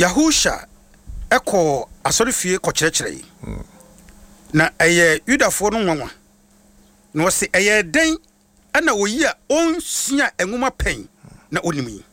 Yahusha eko asorifie ko kyerɛkyerɛ na ɛyɛ Yudafo no nwanwa na wɔse ɛyɛ den ana oyi a onsua enwoma pen na onimi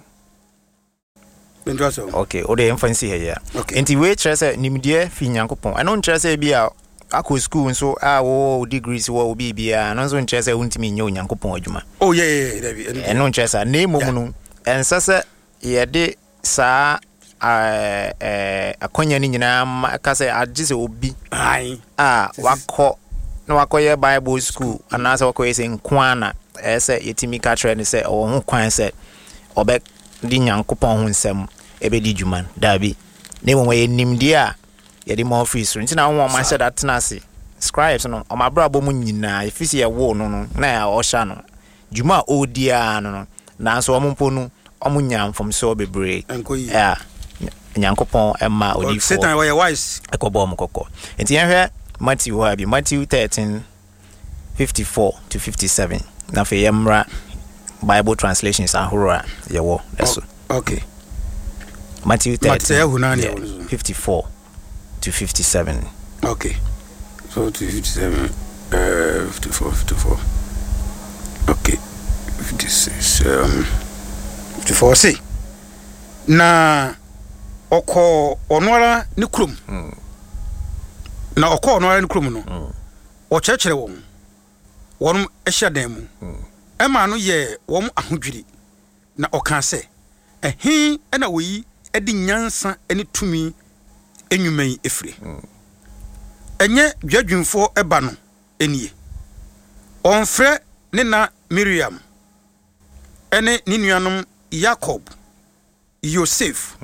okay ode emfancy here enti we kyerɛ sɛ nimdeɛ fi Nyankopɔn ɛno nkyerɛ sɛ bi a akɔ school nso a wo degrees wo obi bia no nso nkyerɛ sɛ wontimi nyɛ Nyankopɔn adwuma oh yeah ɛno nkyerɛ sɛ na emom no ɛnsa sɛ yɛde saa akonya ni nyina ka sɛ agye sɛ obi wakɔ na wakɔyɛ Bible school anaasɛ wakɔyɛ sɛ nkwana ɛsɛ yɛtimi ka kyerɛ ne sɛ ɔwɔ ho kwan sɛ ɔbɛ di Nyankopɔn ho nsɛm ɛbɛdi dwuma dabi na mmom yɛ nimdeɛ a yɛde ma office nti na wɔn ma hyɛ that tenase scribes no ɔmabrabɔ mu nyinaa efisi ɛwo no na ya ɔhya no dwuma odia no nanso ɔmo mpo no ɔmo nya mfomso bebree Nyankopɔn ɛma odifo Satan were wise ɛkɔbɔ ɔmo kɔkɔ nti yɛhwɛ Matthew ha bi Matthew 13:54 to 57 na fe yɛmra Bible translations ahoro yɛwɔ ɛso okay Matthew 13:54 to 57 okay so to 57 54 okay 56 54 see na oko onwara ne krom na oko onwara ne krom no o kyerɛkyerɛ wɔn ehya dan mu ɛma no yɛ wɔn ahodwiri na ɔka sɛ ɛhe ɛna woyi ɛdi nyansa ɛne tumi enwuman efire ɛnyɛ dwadwumfo ɛba no enie ɔnfrɛ ne na Miriam ɛne ne nuanom Jacob Joseph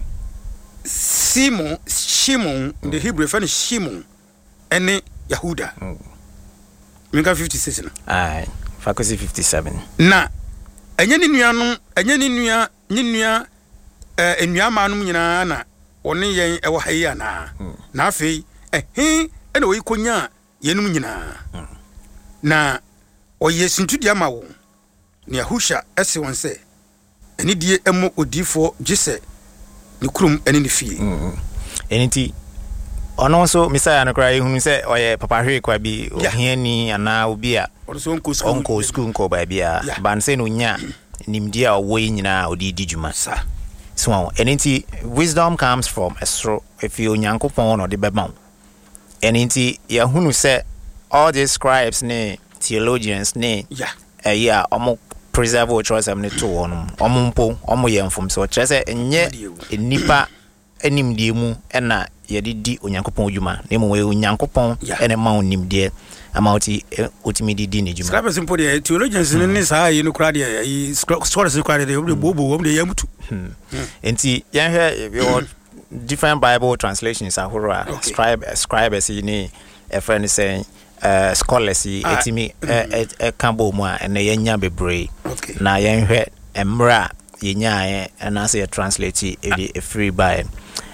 Shimon the Hebrew fan Shimon ɛne Yahuda Mika 56 na faculty 57 na ɛnyɛ ne nuanom ɛnyɛ ne nua enuamanum nyinaa na one yɛn ɛwɔ ha yi ana na afei ɛhe ɛna oyi konya yenum nyinaa na ɔyɛ sintudia ma wo ne Yahusha ɛse wɔn sɛ ɛne die ɛmo odifo gise ne kurum ɛne ne fie ɛnti ɔno nso Messiah no kra ehunu sɛ ɔyɛ papa hwe kwa bi ohiani ana obi a onko school nko ba bia ban sɛ no nya nimdia ɔwɔ yi nyinaa odi di dwuma so ɛnti wisdom comes from esro if you Nyankopɔn no de bɛma ɛnti yɛhunu sɛ all these scribes ne theologians ne ɛyɛ ɔmo preserve what choice am ne to wɔn ɔmo mpo ɔmo yɛ mfom so kyerɛ sɛ ɛnyɛ nipa animdie mu ɛna yɛde di Onyankopɔn dwuma na mmom wɔ Onyankopɔn ɛna ma onimdie ama otimi di ne dwuma scribes mpo de theologians ne saa yi no kra de yi scholars kra de bobo wɔm de yamutu enti yɛhwɛ different Bible translations ahoro a scribes ni a friend saying scholars etimi kambo mu a na yenya bebree na yenhwe emra yenya na say translate e free by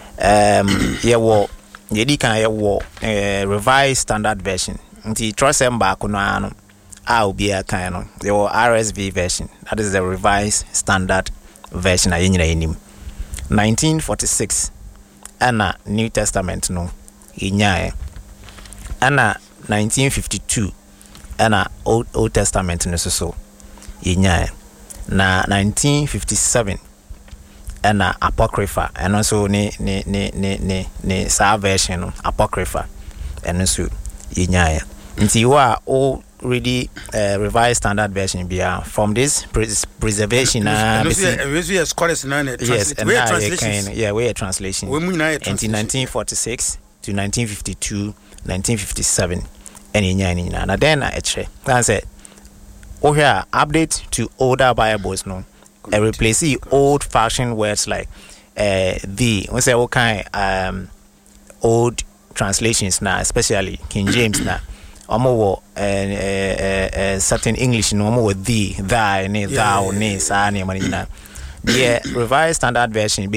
yedi kan yewo revised standard version nti trosem ba kono ano a obi akan no yewo RSV version, that is the revised standard version a yenyina enim 1946 ana New Testament no yenya ana 1952 ana Old Testament no so yenya na 1957 ana Apocrypha and also ne sa version no Apocrypha and so yenya nti you are already revised standard version bia from this preservation we scholars na translation we translation in 1946 to 1952 1957 and then I check that's it. Oh here update to older Bibles no and replace old fashioned words like the we say what kind old translations now, especially King James now omo certain English no omo the thy ne thou ne sa ne manina the revised standard version